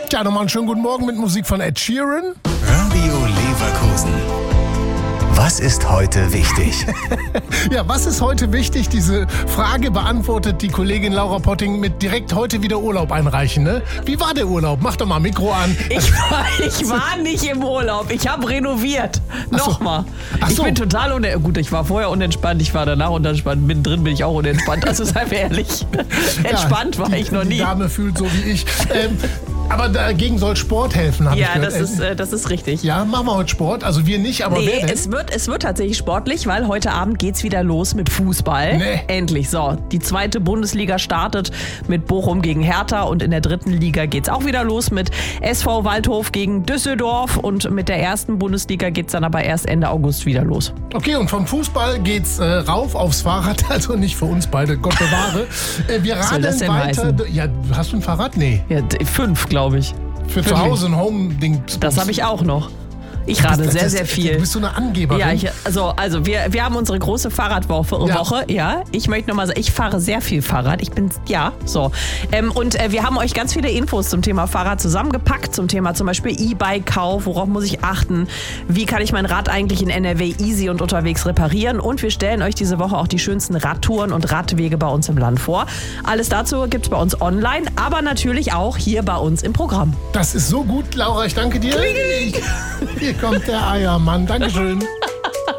Tja, nochmal einen schönen guten Morgen mit Musik von Ed Sheeran. Radio Leverkusen. Was ist heute wichtig? Ja, was ist heute wichtig? Diese Frage beantwortet die Kollegin Laura Potting mit direkt heute wieder Urlaub einreichen. Ne? Wie war der Urlaub? Mach doch mal Mikro an. Ich war nicht im Urlaub. Ich habe renoviert. Nochmal. Ich bin total gut, ich war vorher unentspannt, ich war danach unentspannt. Mittendrin bin ich auch unentspannt. Also seien wir ehrlich. Entspannt war ich noch nie. Die Dame fühlt so wie ich. Aber dagegen soll Sport helfen, habe ich gehört. Ja, das ist richtig. Ja, machen wir heute Sport. Also wir nicht, aber wer denn? Es wird tatsächlich sportlich, weil heute Abend geht's wieder los mit Fußball. Nee. Endlich. So, die 2. Bundesliga startet mit Bochum gegen Hertha und in der 3. Liga geht's auch wieder los mit SV Waldhof gegen Düsseldorf und mit der 1. Bundesliga geht's dann aber erst Ende August wieder los. Okay, und vom Fußball geht's rauf aufs Fahrrad, also nicht für uns beide, Gott bewahre. Wir radeln das denn weiter. heißen? Ja, hast du ein Fahrrad? Nee. Ja, 5, glaube ich. Für zu Hause ein Home-Ding. Das habe ich auch noch. Ich radel sehr viel. Du bist so eine Angeberin. Ja, also wir haben unsere große Fahrradwoche. Ja, ich möchte nochmal sagen, ich fahre sehr viel Fahrrad. Und wir haben euch ganz viele Infos zum Thema Fahrrad zusammengepackt, zum Thema zum Beispiel E-Bike-Kauf, worauf muss ich achten, wie kann ich mein Rad eigentlich in NRW easy und unterwegs reparieren, und wir stellen euch diese Woche auch die schönsten Radtouren und Radwege bei uns im Land vor. Alles dazu gibt's bei uns online, aber natürlich auch hier bei uns im Programm. Das ist so gut, Laura, ich danke dir. Hier kommt der Eiermann. Dankeschön.